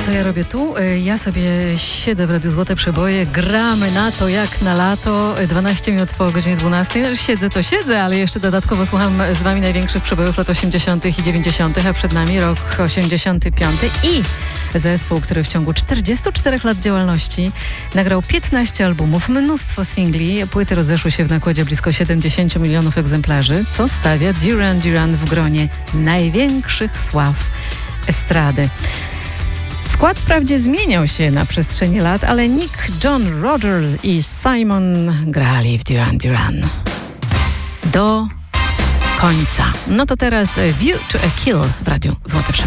co ja robię tu? Ja sobie siedzę w Radiu Złote Przeboje, gramy na to jak na lato, 12 minut po godzinie 12. No, siedzę to siedzę, ale jeszcze dodatkowo słucham z wami największych przebojów lat 80. i 90., a przed nami rok 85 i zespół, który w ciągu 44 lat działalności nagrał 15 albumów, mnóstwo singli, płyty rozeszły się w nakładzie blisko 70 milionów egzemplarzy, co stawia Duran Duran w gronie największych sław estrady. Skład wprawdzie zmieniał się na przestrzeni lat, ale Nick, John, Roger i Simon grali w Duran Duran do końca. No to teraz View to a Kill w Radiu Złote Przeboje.